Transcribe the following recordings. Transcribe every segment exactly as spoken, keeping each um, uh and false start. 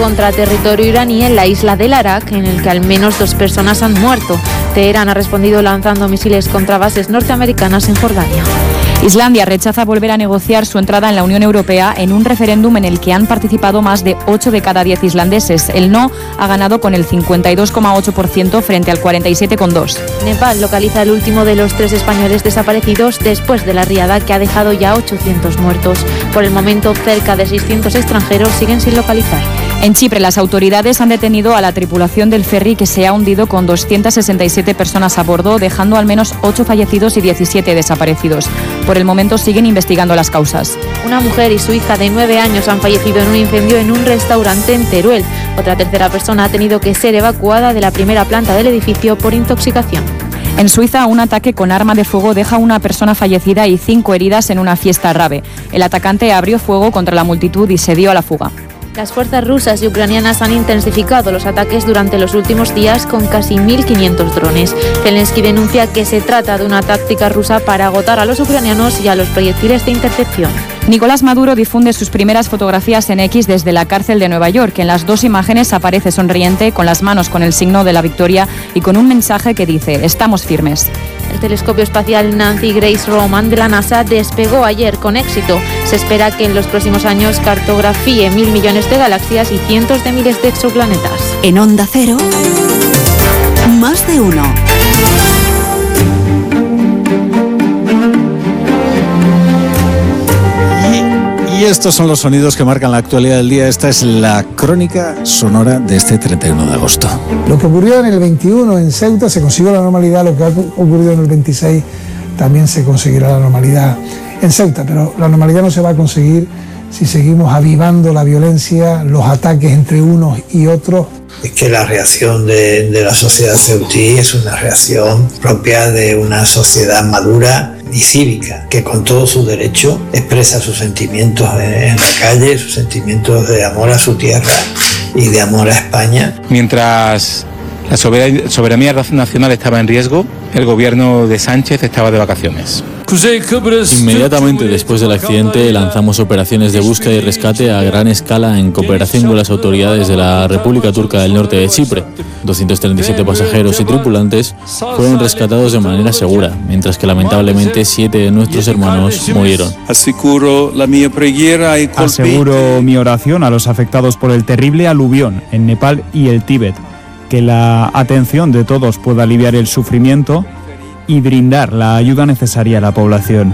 contra territorio iraní en la isla del Arak, en el que al menos dos personas han muerto. Teherán ha respondido lanzando misiles contra bases norteamericanas en Jordania. Islandia rechaza volver a negociar su entrada en la Unión Europea en un referéndum en el que han participado más de ocho de cada diez islandeses. El no ha ganado con el cincuenta y dos coma ocho por ciento frente al cuarenta y siete coma dos por ciento. Nepal localiza el último de los tres españoles desaparecidos después de la riada que ha dejado ya ochocientos muertos. Por el momento, cerca de seiscientos extranjeros siguen sin localizar. En Chipre, las autoridades han detenido a la tripulación del ferry que se ha hundido con doscientas sesenta y siete personas a bordo, dejando al menos ocho fallecidos y diecisiete desaparecidos. Por el momento siguen investigando las causas. Una mujer y su hija de nueve años han fallecido en un incendio en un restaurante en Teruel. Otra tercera persona ha tenido que ser evacuada de la primera planta del edificio por intoxicación. En Suiza, un ataque con arma de fuego deja a una persona fallecida y cinco heridas en una fiesta árabe. El atacante abrió fuego contra la multitud y se dio a la fuga. Las fuerzas rusas y ucranianas han intensificado los ataques durante los últimos días con casi mil quinientos drones. Zelensky denuncia que se trata de una táctica rusa para agotar a los ucranianos y a los proyectiles de intercepción. Nicolás Maduro difunde sus primeras fotografías en X desde la cárcel de Nueva York. En las dos imágenes aparece sonriente, con las manos con el signo de la victoria y con un mensaje que dice: estamos firmes. El telescopio espacial Nancy Grace Roman de la NASA despegó ayer con éxito. Se espera que en los próximos años cartografíe mil millones de galaxias y cientos de miles de exoplanetas. En Onda Cero, más de uno. Y estos son los sonidos que marcan la actualidad del día. Esta es la crónica sonora de este treinta y uno de agosto. Lo que ocurrió en el veintiuno en Ceuta se consiguió la normalidad, lo que ha ocurrido en el veintiséis también se conseguirá la normalidad en Ceuta, pero la normalidad no se va a conseguir si seguimos avivando la violencia, los ataques entre unos y otros. Es que la reacción de, de la sociedad ceutí es una reacción propia de una sociedad madura y cívica, que con todo su derecho expresa sus sentimientos en, en la calle, sus sentimientos de amor a su tierra y de amor a España. Mientras la soberanía nacional estaba en riesgo, el gobierno de Sánchez estaba de vacaciones. Inmediatamente después del accidente lanzamos operaciones de búsqueda y rescate a gran escala en cooperación con las autoridades de la República Turca del Norte de Chipre. doscientos treinta y siete pasajeros y tripulantes fueron rescatados de manera segura, mientras que lamentablemente siete de nuestros hermanos murieron. Aseguro mi oración a los afectados por el terrible aluvión en Nepal y el Tíbet, que la atención de todos pueda aliviar el sufrimiento y brindar la ayuda necesaria a la población.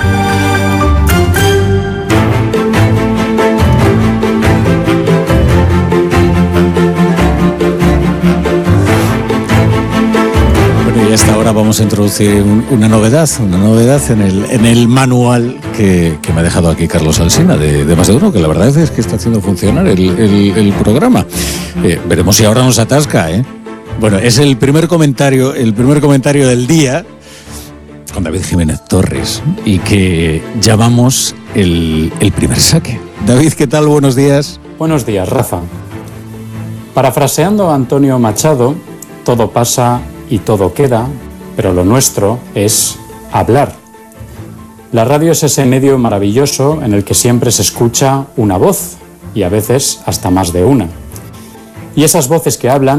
Bueno, y hasta ahora vamos a introducir una novedad, una novedad en el, en el manual que, que me ha dejado aquí Carlos Alsina de, de Más de Uno, que la verdad es que está haciendo funcionar el, el, el programa. Eh, veremos si ahora nos atasca, ¿eh? Bueno, es el primer comentario, el primer comentario del día con David Jiménez Torres y que llamamos el, el primer saque. David, ¿qué tal? Buenos días. Buenos días, Rafa. Parafraseando a Antonio Machado, todo pasa y todo queda, pero lo nuestro es hablar. La radio es ese medio maravilloso en el que siempre se escucha una voz y a veces hasta más de una. Y esas voces que hablan